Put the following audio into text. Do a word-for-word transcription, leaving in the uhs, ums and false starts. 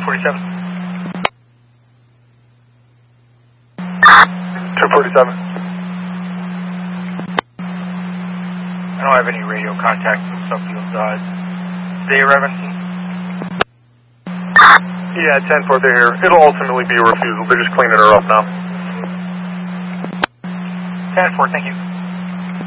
forty-seven. two forty-seven. I don't have any radio contact from Suffield Dodge. They Revenson? Yeah, ten four, they're here. It'll ultimately be a refusal. They're just cleaning her up now. ten four, thank you.